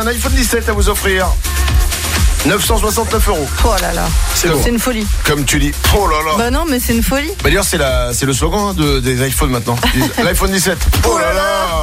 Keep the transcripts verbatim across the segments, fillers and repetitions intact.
Un iPhone dix-sept à vous offrir. neuf cent soixante-neuf euros. Oh là là, C'est, c'est bon. une folie. Comme tu dis. Oh là là. Bah non, mais c'est une folie. Bah d'ailleurs, c'est, la, c'est le slogan hein, de, des iPhones maintenant. Ils disent, L'iPhone dix-sept. Oh là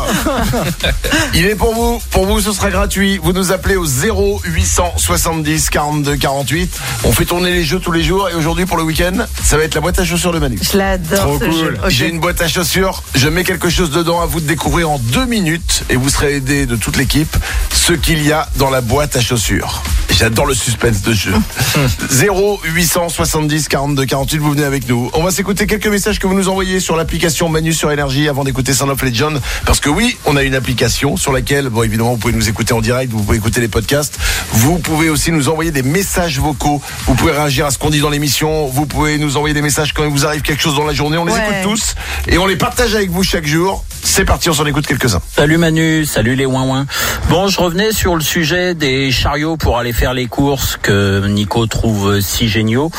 là. Il est pour vous. Pour vous, ce sera gratuit. Vous nous appelez au zéro huit cent soixante-dix quarante-deux quarante-huit. On fait tourner les jeux tous les jours. Et aujourd'hui, pour le week-end, ça va être la boîte à chaussures de Manu. Je l'adore. Trop ce cool. jeu. Okay. J'ai une boîte à chaussures. Je mets quelque chose dedans à vous de découvrir en deux minutes. Et vous serez aidé de toute l'équipe ce qu'il y a dans la boîte à chaussures. J'adore le suspense de jeu. zéro huit cent soixante-dix quarante-deux quarante-huit, vous venez avec nous. On va s'écouter quelques messages que vous nous envoyez sur l'application Manu sur Énergie avant d'écouter Sound of Legend. Parce que oui, on a une application sur laquelle, bon évidemment, vous pouvez nous écouter en direct, vous pouvez écouter les podcasts. Vous pouvez aussi nous envoyer des messages vocaux. Vous pouvez réagir à ce qu'on dit dans l'émission. Vous pouvez nous envoyer des messages quand il vous arrive quelque chose dans la journée. On les ouais. écoute tous et on les partage avec vous chaque jour. C'est parti, on s'en écoute quelques-uns. Salut Manu, salut les ouin-ouin. Bon, je revenais sur le sujet des chariots pour aller faire les courses que Nico trouve si géniaux.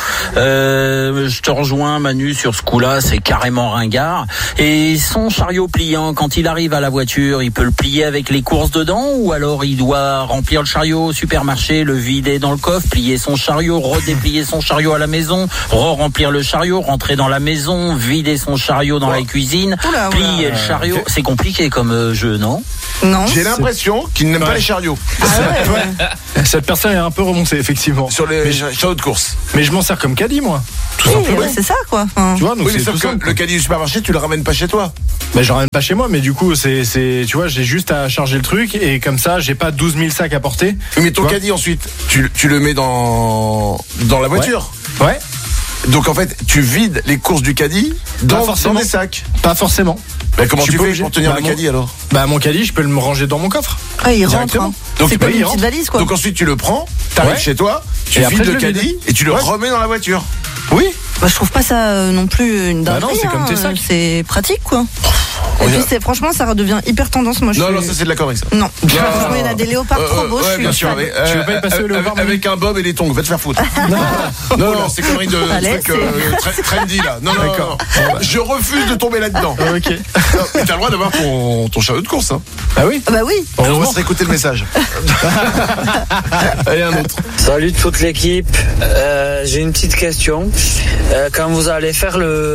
Euh, je te rejoins Manu sur ce coup-là, c'est carrément ringard. Et son chariot pliant, quand il arrive à la voiture, il peut le plier avec les courses dedans ou alors il doit remplir le chariot au supermarché, le vider dans le coffre, plier son chariot, redéplier son chariot à la maison, re-remplir le chariot, rentrer dans la maison, vider son chariot dans ouais. la cuisine, oula, plier oula. le chariot. C'est compliqué comme euh, jeu, non ? Non. J'ai l'impression qu'il n'aime ouais. pas les chariots. Ah ouais, ouais. Cette personne est un peu remontée, effectivement. Sur les chariots de course. Mais je m'en sers comme caddie, moi. Tout oui, simplement. bah, c'est ça, quoi. Enfin... Tu vois, donc oui, mais c'est sauf tout que simple, le caddie du supermarché, tu le ramènes pas chez toi. Ben, je le ramène pas chez moi, mais du coup, c'est, c'est, tu vois, j'ai juste à charger le truc et comme ça, j'ai pas douze mille sacs à porter. Mais ton caddie, ensuite, tu, tu le mets dans, dans la voiture. Ouais. ouais. Donc en fait, tu vides les courses du caddie dans, dans des sacs. Pas forcément. Bah, comment tu fais obligé. pour tenir bah, le mon... caddie alors ? Bah mon caddie, je peux le ranger dans mon coffre. Ah, il rentre. Hein. Donc, c'est bah, comme une petite valise, quoi. Donc ensuite, tu le prends, t'arrives ouais. chez toi, tu et vides le le caddie vide. et tu le ouais. remets dans la voiture. Oui. Bah, je trouve pas ça euh, non plus une dinguerie. Bah non, c'est hein. comme tes sacs. C'est pratique, quoi. Et puis c'est, franchement, ça redevient hyper tendance. Moi, je non, suis... non, ça c'est de la connerie, ça. Non, non. Franchement, il y en a des léopards euh, trop beaux. Ouais, je bien suis sûr. Mais, euh, tu veux pas y passer euh, au léopard avec, avec un bob et des tongs, va te faire foutre. non, non, non, c'est connerie de Allez, truc euh, tra- trendy là. Non, non, d'accord. Non, non. Je refuse de tomber là-dedans. Ah, ok. Non, mais t'as le droit d'avoir ton, ton chariot de course, hein. Ah oui. Bah oui. Alors, on va se réécouter le message. Allez, un autre. Salut toute l'équipe. Euh, j'ai une petite question. Euh, quand vous allez faire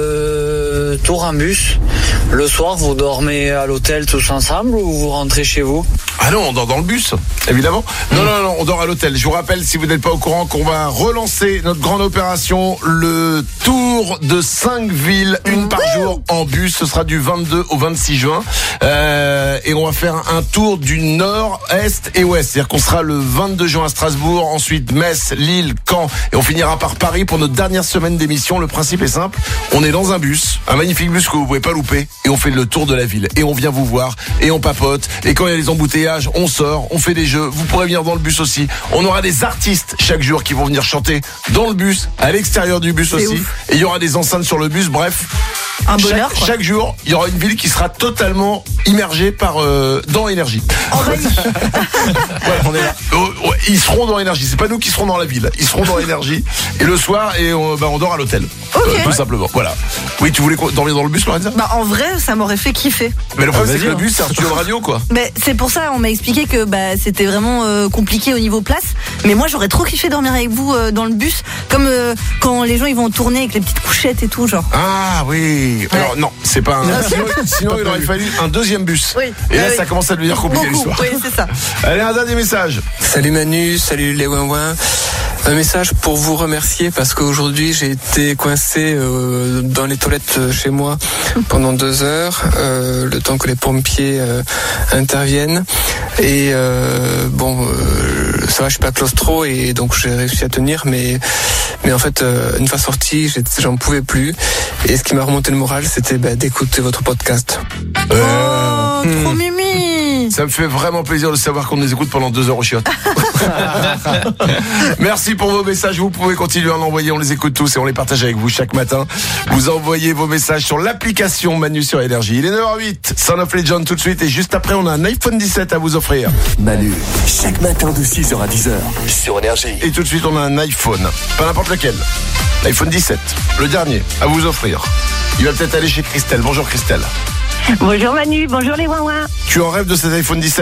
le tour en bus, le soir, vous dormez à l'hôtel tous ensemble ou vous rentrez chez vous ? Ah non, on dort dans le bus, évidemment. Non, non, non, on dort à l'hôtel. Je vous rappelle, si vous n'êtes pas au courant, qu'on va relancer notre grande opération, le tour de cinq villes, une par jour en bus. Ce sera du vingt-deux au vingt-six juin. Euh, et on va faire un tour du nord, est et ouest. C'est-à-dire qu'on sera le vingt-deux juin à Strasbourg, ensuite Metz, Lille, Caen, et on finira par Paris pour notre dernière semaine d'émission. Le principe est simple. On est dans un bus, un magnifique bus que vous pouvez pas louper, et on fait le tour de la ville. Et on vient vous voir, et on papote. Et quand il y a les embouteillages, on sort, on fait des jeux. Vous pourrez venir dans le bus aussi. On aura des artistes chaque jour qui vont venir chanter dans le bus, à l'extérieur du bus C'est aussi. ouf. Et il y aura des enceintes sur le bus. Bref, un bonheur. Chaque, chaque jour, il y aura une ville qui sera totalement immergée par euh, dans Énergie. Envahie. Ouais, on est là. Euh, ouais, ils seront dans Énergie. C'est pas nous qui serons dans la ville. Ils seront dans Énergie. Et le soir, et on, bah, on dort à l'hôtel. Okay. Euh, tout ouais. simplement. Voilà. Oui, tu voulais dormir dans le bus, Lorenza ? Bah en vrai, ça m'aurait fait kiffer. Mais le problème, ah, c'est que le bus, c'est un studio de radio, quoi. Mais c'est pour ça, on m'a expliqué que bah c'était vraiment euh, compliqué au niveau place. Mais moi, j'aurais trop kiffé dormir avec vous euh, dans le bus, comme euh, quand les gens ils vont tourner avec les petites couchettes et tout, genre. Ah oui. Ouais. Alors non, c'est pas un. Sinon, sinon il aurait fallu un deuxième bus. Oui. Et là, oui. ça commence à devenir compliqué Beaucoup. l'histoire. Oui, c'est ça. Allez, un dernier message. Salut Manu, salut les ouin-ouin. Un message pour vous remercier parce qu'aujourd'hui j'ai été coincé euh, dans les toilettes chez moi pendant deux heures, euh, le temps que les pompiers euh, interviennent. Et euh, bon, euh, ça va, je suis pas claustro et donc j'ai réussi à tenir, mais mais en fait euh, une fois sorti, j'en pouvais plus. Et ce qui m'a remonté le moral, c'était bah, d'écouter votre podcast. Euh... Oh, trop hmm. mimi. Ça me fait vraiment plaisir de savoir qu'on les écoute pendant deux heures au chiottes. Merci pour vos messages. Vous pouvez continuer à en envoyer. On les écoute tous et on les partage avec vous chaque matin. Vous envoyez vos messages sur l'application Manu sur Énergie. Il est neuf heures huit. Sound of Legend tout de suite. Et juste après, on a un iPhone dix-sept à vous offrir. Manu, chaque matin de six heures à dix heures sur Énergie. Et tout de suite, on a un iPhone. Pas n'importe lequel. L'iPhone dix-sept. Le dernier à vous offrir. Il va peut-être aller chez Christelle. Bonjour Christelle. Bonjour Manu, bonjour les ouin-ouin. Tu en rêves de cet iPhone dix-sept ?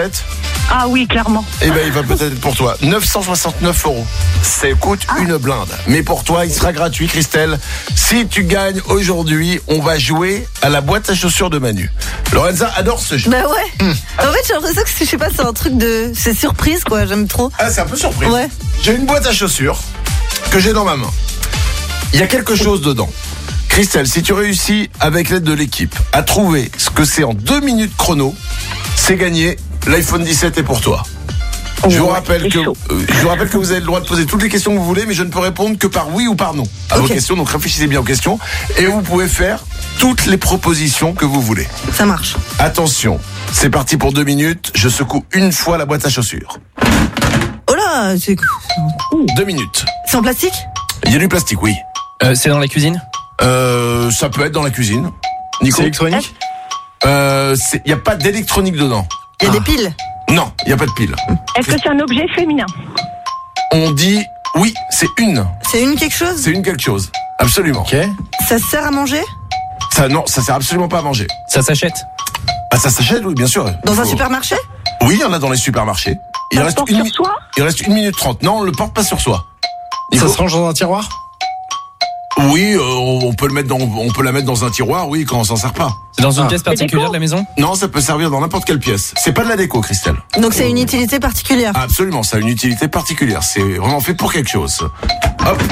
Ah oui, clairement. Eh ben, il va peut-être être pour toi. neuf cent soixante-neuf euros. Ça coûte ah. une blinde. Mais pour toi, il sera gratuit, Christelle. Si tu gagnes aujourd'hui, on va jouer à la boîte à chaussures de Manu. Lorenza adore ce jeu. Bah ouais. Mmh. En fait, j'ai l'impression que je sais pas, c'est un truc de, c'est surprise quoi. J'aime trop. Ah, c'est un peu surprise. Ouais. J'ai une boîte à chaussures que j'ai dans ma main. Il y a quelque chose dedans. Christelle, si tu réussis avec l'aide de l'équipe à trouver ce que c'est en deux minutes chrono, c'est gagné. L'iPhone dix-sept est pour toi. Je vous, rappelle que, euh, je vous rappelle que vous avez le droit de poser toutes les questions que vous voulez, mais je ne peux répondre que par oui ou par non à okay. vos questions, donc réfléchissez bien aux questions. Et vous pouvez faire toutes les propositions que vous voulez. Ça marche. Attention, c'est parti pour deux minutes. Je secoue une fois la boîte à chaussures. Oh là, c'est... Deux minutes. C'est en plastique ? Il y a du plastique, oui. Euh, c'est dans la cuisine ? euh, Ça peut être dans la cuisine. Nico ? C'est électronique ? euh, Il n'y a pas d'électronique dedans. Il y a ah. des piles ? Non, il n'y a pas de piles. Est-ce que c'est un objet féminin ? On dit oui, c'est une. C'est une quelque chose ? C'est une quelque chose, absolument. Ok. Ça sert à manger ? Ça, non, ça sert absolument pas à manger. Ça s'achète ? Ah, ça s'achète, oui, bien sûr. Dans Faut... un supermarché ? Oui, il y en a dans les supermarchés. Il ça reste porte une sur mi... soi ? Il reste une minute trente. Non, on le porte pas sur soi. Il ça faut... se range dans un tiroir ? Oui, euh, on peut le mettre dans, on peut la mettre dans un tiroir, oui, quand on s'en sert pas. C'est dans une ah. pièce particulière de la maison ? Non, ça peut servir dans n'importe quelle pièce. C'est pas de la déco, Christelle. Donc c'est une utilité particulière. Absolument, ça a une utilité particulière. C'est vraiment fait pour quelque chose. Hop.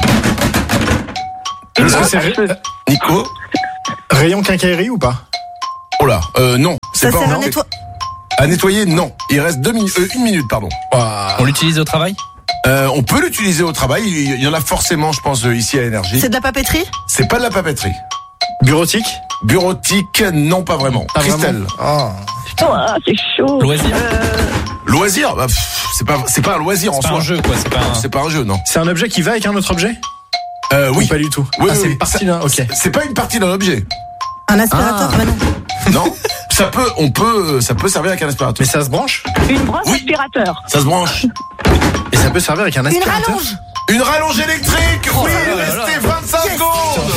Est-ce que c'est ré... Nico ? Rayon quincaillerie ou pas ? Oh là, euh, non. C'est ça pas sert à nettoyer. À nettoyer, non. Il reste deux minutes, euh, une minute, pardon. Ah. On l'utilise au travail ? Euh, on peut l'utiliser au travail. Il y en a forcément, je pense, ici à Énergie. C'est de la papeterie ? C'est pas de la papeterie. Bureautique ? Bureautique, non, pas vraiment. Pas Christelle. Vraiment. Oh. Oh, c'est chaud. Loisir. Euh... Loisir, bah, pff, c'est pas, c'est pas un loisir c'est en pas soi. Un jeu, quoi. C'est pas. Un... C'est pas un jeu, non. C'est un objet qui va avec un autre objet ? Euh, oui. Ou pas du tout. Oui, ah, oui, c'est oui. une partie d'un. Ok. C'est pas une partie d'un objet. Un aspirateur ? Ah. Bah non. Non. Ça peut, on peut, ça peut servir avec un aspirateur. Mais ça se branche ? Une brosse oui. aspirateur. Ça se branche. Et ça peut servir avec un aspirateur ? Une rallonge. Une rallonge électrique. Oh, oui, là, il là, restait là. vingt-cinq Yes. secondes.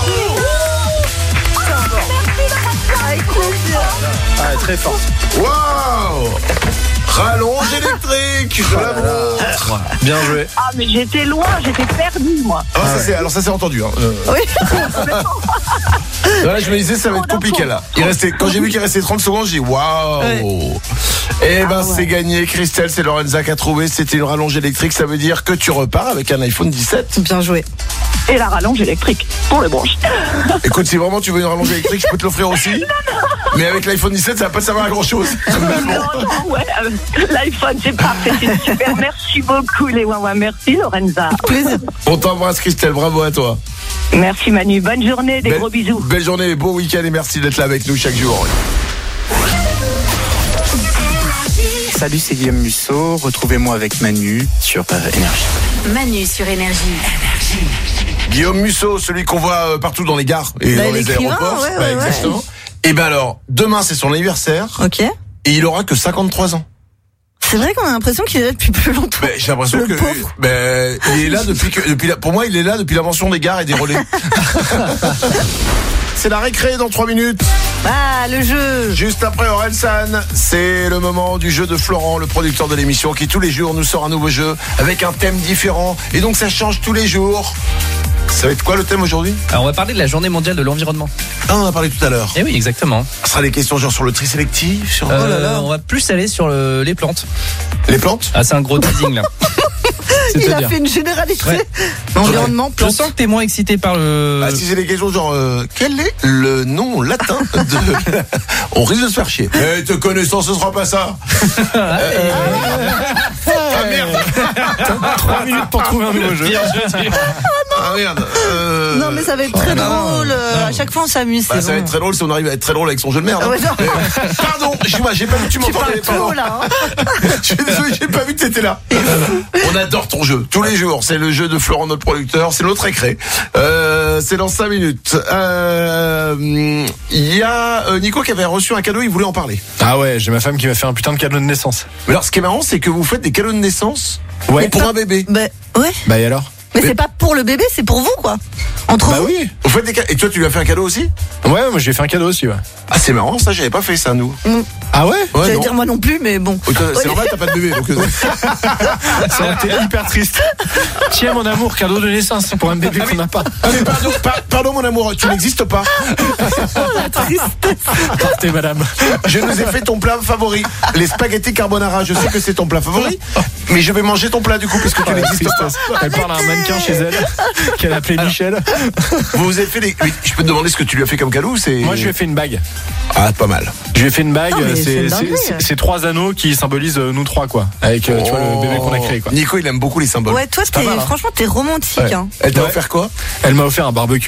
Ah, très fort. Waouh. Rallonge électrique. Je la montre. Bien joué. Ah, mais j'étais loin, j'étais perdue, moi. Ah, ça, c'est, alors ça c'est entendu. Hein. Euh... Oui. Là, je me disais ça va être compliqué là. Il restait, quand j'ai vu qu'il restait trente secondes, j'ai dit waouh. Ouais. Eh ben Ah ouais. c'est gagné, Christelle, c'est Lorenza qui a trouvé. C'était une rallonge électrique, ça veut dire que tu repars avec un iPhone dix-sept. Bien joué. Et la rallonge électrique pour les branches. Écoute, si vraiment tu veux une rallonge électrique, je peux te l'offrir aussi. Mais avec l'iPhone dix-sept, ça va pas te servir à grand chose. Non, non, ouais, euh, l'iPhone, c'est parfait, c'est super. Merci beaucoup, les Wawa. Merci, Lorenza. Plaisir. On t'embrasse, Christelle, bravo à toi. Merci, Manu. Bonne journée, des Belle, gros bisous. Belle journée, beau week-end et merci d'être là avec nous chaque jour. Salut, c'est Guillaume Musso. Retrouvez-moi avec Manu sur euh, Énergie. Manu sur Énergie. Guillaume Musso, celui qu'on voit euh, partout dans les gares et bah, dans les aéroports. Ouais, bah, ouais, exactement. Ouais. Et ben alors, demain c'est son anniversaire. Ok. Et il aura que cinquante-trois ans. C'est vrai qu'on a l'impression qu'il est là depuis plus longtemps. Ben, j'ai l'impression Le que pauvre. ben, il est là depuis que depuis la, pour moi il est là depuis l'invention des gares et des relais. C'est la récré dans trois minutes. Ah, le jeu. Juste après Orelsan, c'est le moment du jeu de Florent, le producteur de l'émission, qui tous les jours nous sort un nouveau jeu avec un thème différent. Et donc ça change tous les jours. Ça va être quoi le thème aujourd'hui ? Alors on va parler de la journée mondiale de l'environnement. Ah, on en a parlé tout à l'heure. Eh oui, exactement. Ce sera des questions genre sur le tri sélectif, sur Euh, oh là là. On va plus aller sur le- les plantes. Les plantes. Ah, c'est un gros teasing là. C'est Il te a dire. fait une généralité. Ouais. Environnement, Je plantes. sens que t'es moins excité par le. Ah, si c'est des questions genre euh, quel est le nom latin de on risque de se faire chier. Eh, te connaissant, ce sera pas ça. euh... Ah merde. Trois minutes pour trouver un nouveau jeu. Ah merde. Euh... Non, mais ça va être oh, très non, drôle. non. À chaque fois, on s'amuse. Bah, c'est ça va bon. être très drôle si on arrive à être très drôle avec son jeu de merde. Ah ouais, non. Euh, Pardon, excuse-moi, j'ai pas vu que tu Tu m'entendais. parles trop là. Hein. Je suis désolé, j'ai pas vu que t'étais là. On adore ton jeu. Tous les jours, c'est le jeu de Florent, notre producteur. C'est notre récré. Euh, c'est dans cinq minutes. Euh, Il y a euh, Nico qui avait reçu un cadeau, il voulait en parler. Ah ouais, j'ai ma femme qui m'a fait un putain de cadeau de naissance. Mais alors, ce qui est marrant, c'est que vous faites des cadeaux de naissance Ouais. pour un bébé. Bah, ouais. Bah et alors ? Mais, mais c'est pas pour le bébé, c'est pour vous, quoi. Entre bah vous. oui. Vous faites des ca- Et toi, tu lui as fait un cadeau aussi? Ouais, moi j'ai fait un cadeau aussi, ouais. Ah, c'est marrant, ça, j'avais pas fait ça, nous. Mm. Ah ouais? Ouais, J'allais non. dire moi non plus, mais bon. Oh, toi, c'est Ouais. normal, t'as pas de bébé, donc. euh, Ça a été hyper triste. Tiens, mon amour, cadeau de naissance pour un bébé qu'on n'a pas. Ah, mais pardon, par- pardon, mon amour, tu n'existes pas. Partez, madame. Je nous ai fait ton plat favori, les spaghettis carbonara. Je sais que c'est ton plat favori, mais je vais manger ton plat du coup, parce que tu Oh, la n'existes pas. tristesse. Elle parle à un mannequin chez elle, qu'elle appelait Michel. Vous vous avez fait des. Oui, je peux te demander ce que tu lui as fait comme cadeau ou c'est. Moi, je lui ai fait une bague. Ah, pas mal. Je lui ai fait une bague. Non, mais c'est C'est une c'est- dinguerie. c'est- c'est trois anneaux qui symbolisent euh, nous trois, quoi. Avec euh, tu vois, le bébé qu'on a créé, quoi. Nico, il aime beaucoup les symboles. Ouais, toi, pas t'es, mal, hein. franchement, t'es romantique. Ouais. Hein. Elle t'a Ouais. offert quoi? Elle m'a offert un barbecue.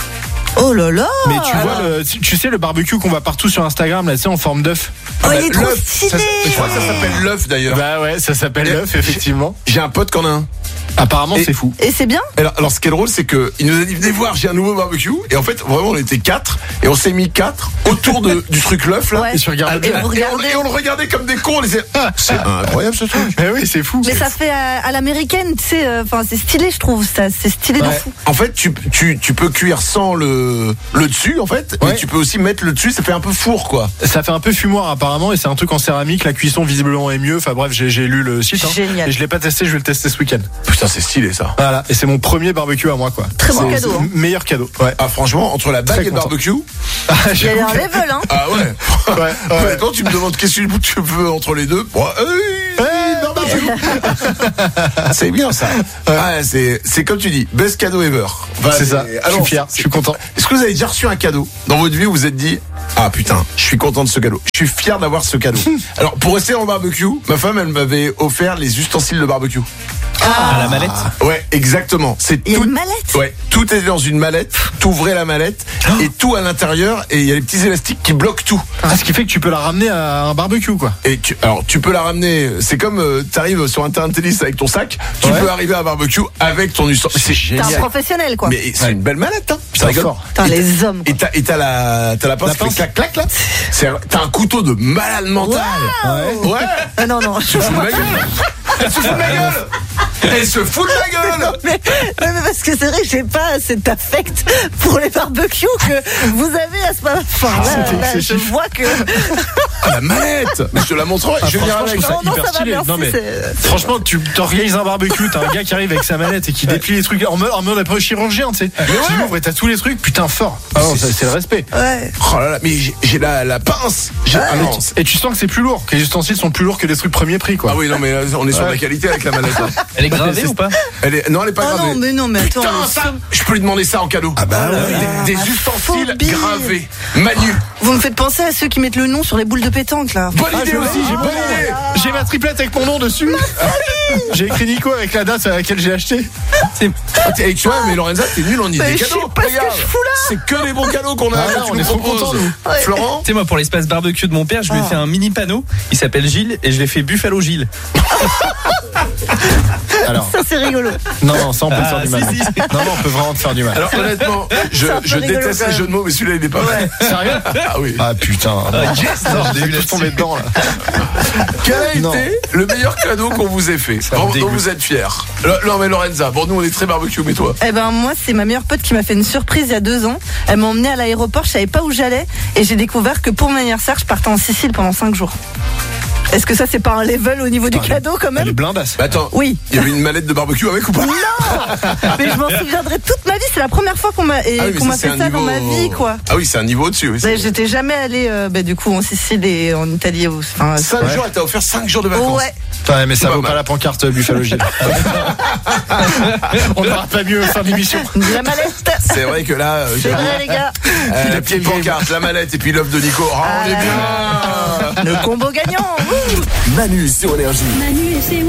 Oh là là. Mais tu vois, le, tu tu sais, le barbecue qu'on voit partout sur Instagram, là, tu sais, en forme d'œuf. Oh, bah, il est trop l'œuf, stylé. ça- Je crois que ça s'appelle l'œuf d'ailleurs. Bah ouais, ça s'appelle Et- l'œuf, effectivement. J'ai un pote qui en a un. Apparemment, Et- c'est fou. Et c'est bien. Alors, alors, ce qui est drôle, c'est que il nous a dit venez voir, j'ai un nouveau barbecue. Et en fait, vraiment, on était quatre et on s'est mis quatre autour de, du truc l'œuf là. Ouais. Et tu regardes Et bien. vous Et on, regardez. et on le regardait comme des cons. On disait ah, c'est incroyable ce truc. Eh oui, c'est fou. Mais ça fait à, à l'américaine, tu sais. Enfin, c'est stylé, je trouve. Ça, c'est stylé de Ouais. fou. En fait, tu, tu, tu peux cuire sans le, le dessus, en fait. Ouais. Et tu peux aussi mettre le dessus, ça fait un peu four, quoi. Ça fait un peu fumoir apparemment et c'est un truc en céramique. La cuisson visiblement est mieux. Enfin bref, j'ai j'ai lu le site. hein. Génial. Et je l'ai pas testé, je vais le tester ce week-end. Putain, c'est stylé ça. Voilà. Et c'est mon premier barbecue à moi, quoi. Très bon C'est- cadeau, c'est hein. le meilleur cadeau. Ouais. Ah, franchement, entre la bague Très et le content. barbecue. Il y a un level, hein. Ah ouais. Ouais, ouais. Honnêtement, tu me demandes qu'est-ce que tu veux entre les deux. Bon, euh, barbecue. C'est bien ça. Ah, c'est, c'est comme tu dis, best cadeau ever. Enfin, C'est ça. Je suis fier, c'est- je suis content. Est-ce que vous avez déjà reçu un cadeau dans votre vie où vous vous êtes dit ah putain, je suis content de ce cadeau. Je suis fier d'avoir ce cadeau. Alors pour rester en barbecue, ma femme elle m'avait offert les ustensiles de barbecue. À la mallette. Ouais, exactement. C'est Il y a tout. une mallette. Ouais, tout est dans une mallette. T'ouvrais la mallette et tout à l'intérieur et il y a les petits élastiques qui bloquent tout. Ah, ce qui fait que tu peux la ramener à un barbecue, quoi. Et tu, alors tu peux la ramener. C'est comme euh, t'arrives sur un terrain de tennis avec ton sac. Tu Ouais. peux arriver à un barbecue avec ton ustensile. C'est T'es un génial. professionnel, quoi. Mais c'est une belle mallette, hein. Putain, rigole. fort. Putain, Et les hommes, Et t'as, et t'as la, t'as la pince La qui fait pince. clac clac là. C'est, t'as un couteau de malade mental. Waouh. Ouais. Ah non, non. Elle se fout de ma gueule. Elle se fout de ma gueule. Elle se fout de ma gueule. Mais, mais parce que c'est vrai que j'ai pas cet affect pour les barbecues que vous avez à ce moment. Enfin, là, c'était là, je excessif. vois que. Ah, la mallette. Mais je te la montrerai. Ah, je vais venir franchement, avec. je trouve ça Non, non, hyper ça va, stylé. merci, non mais c'est- franchement, tu t'organises un barbecue, t'as un gars qui arrive avec sa mallette et qui déplie les trucs en mode, en mode après chirurgien, tu sais. Tu l'ouvres et t'as tous les trucs, putain fort. Ah non, ça, c'est le respect. Ouais. Oh là là, mais j'ai, j'ai la, la pince. J'ai, ah non. Et tu sens que c'est plus lourd, que les ustensiles sont plus lourds que les trucs premier prix, quoi. Ah oui, non, mais là, on est sur Ouais. la qualité avec la mallette. hein. Elle est gravée ou pas? Elle est, non, elle est pas Ah gravée. non, mais non, mais attends. Putain, mais ça, je peux lui demander ça en cadeau. Ah bah Des, des la ustensiles phobie. gravés. Manu. Vous me faites penser à ceux qui mettent le nom sur les boules de pétanque, là. Bonne Ah, idée j'ai aussi, aussi, j'ai bonne idée. J'ai ma triplette avec mon nom dessus. J'ai écrit Nico avec la date à laquelle j'ai acheté. Ah, t'es- tu vois, mais Lorenza, t'es nul en idée Mais je cadeaux. sais pas ce que Regarde, je fous là. c'est que des bons cadeaux qu'on a. Ah, que on tu est nous trop proposes. contents, nous. Ouais. Florent. Tu sais, moi, pour l'espace barbecue de mon père, je lui ai fait un mini panneau. Il s'appelle Gilles et je l'ai fait Buffalo Gilles. Alors, Ça, c'est rigolo. non, non, ça on peut te Ah, faire du si, mal. si. Non, non, on peut vraiment te faire du mal. Alors honnêtement, je, C'est un peu je rigolo, déteste quand les même. jeux de mots, mais celui-là il est pas mal. Sérieux? Ah oui. Ah putain. Non, je vais tous tomber dedans là. Quel a Non. été le meilleur cadeau qu'on vous ait fait, me dont, dont dégoûte. vous êtes fiers? Le- Non mais Lorenza, bon nous on est très barbecue, mais toi? Eh ben moi c'est ma meilleure pote qui m'a fait une surprise il y a deux ans. Elle m'a emmenée à l'aéroport, je savais pas où j'allais et j'ai découvert que pour mon anniversaire je partais en Sicile pendant cinq jours. Est-ce que ça c'est pas un level au niveau du cadeau quand Elle est même? blindasse. Bah attends, Oui. il y avait une mallette de barbecue avec ou pas? Non. Mais je m'en souviendrai toute ma vie. C'est la première fois qu'on m'a et Ah oui, mais qu'on m'a c'est fait un ça dans niveau- ma vie quoi. Ah oui, c'est un niveau au-dessus. Oui, Bah, c'est- j'étais jamais allée euh, bah, du coup en Sicile et en Italie. Enfin, Cinq Ouais. jours, elle t'a offert cinq jours de vacances. ouais. Ouais, mais ça Pas vaut mal. pas la pancarte euh, Buffalo Gilles. On n'aura pas mieux fin d'émission. La mallette. C'est vrai que là, euh, C'est j'avoue, vrai les gars. euh, la petite pancarte, la mallette et puis l'œuf de Nico. Oh, on est bien. Le combo gagnant. Wouh. Manu sur Énergie. Manu et ses